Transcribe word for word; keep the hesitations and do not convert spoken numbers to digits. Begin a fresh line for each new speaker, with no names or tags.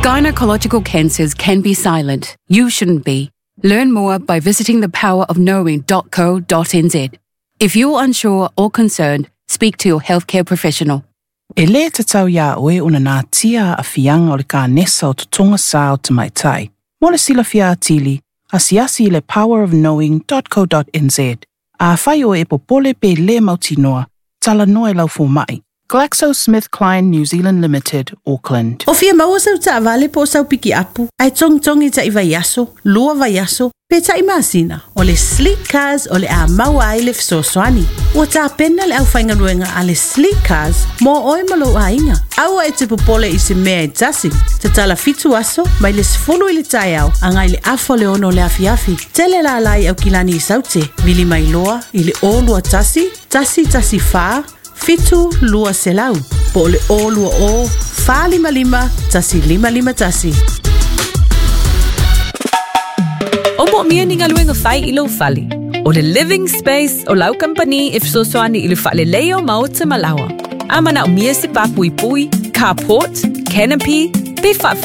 Gynecological cancers can be silent. You shouldn't be. Learn more by visiting the power of knowing dot co dot n z. If you're unsure or concerned, speak to your healthcare professional.
E le te tau ia oe una nā tia a fianga o le ka nesa o tutunga sa o te maitai. Mo le sila fia atili, a siasi le power of knowing dot co dot n z. A whai o e popole pe le mautinoa, tala noe lau fu mai. GlaxoSmithKline New Zealand Limited, Auckland.
O fia maua sau ta avale po sau piki apu. Ai tong tongi ta iwa yaso, lua va yaso, pe ta imasina. O le sleek cars o le a maua ai le fisoswani. O ta pena le au whainga luenga a le sleek cars mo oi malo a inga. Aua e te popole i se mea e tasi. Te tala fitu aso, mai le sifulu i le tai au, angai le afo le ono le afiafi. Tele la lai au kilani i saute, vili mai loa, i le olua tasi, tasi tasi faa, fitu lua selau. Po le o lua o, fa lima lima, tasi lima lima tasi.
O mo mia ni ngaluenga fai ilo fali. O le living space o lau company if so soani ilu fale leo maota malawa. Ama na o mia se pa pui pui, carport, canopy, pe fa